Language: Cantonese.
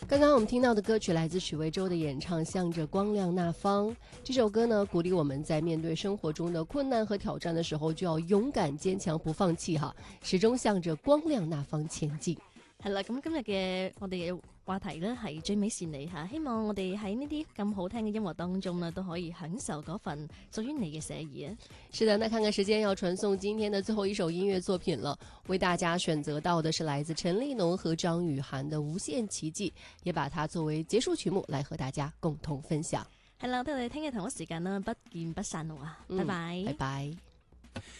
刚刚我们听到的歌曲来自许魏洲的演唱《向着光亮那方》。这首歌呢，鼓励我们在面对生活中的困難和挑戰的時候，就要勇敢堅強，不放棄哈，始終向着光亮那方前進。 係啦，咁今日嘅我哋嘅話題呢係最美是你嚇，希望我哋喺呢啲咁好聽嘅音樂當中呢，都可以享受嗰份屬於你嘅寫意啊！ 是的，那看看時間要傳送今天的最後一首音樂作品了，為大家選擇到的是來自陳立農和張雨涵的《無限奇蹟》，也把它作為結束曲目來和大家共同分享。 係啦，我哋聽日同一時間啦，不見不散咯啊！拜拜， 拜拜。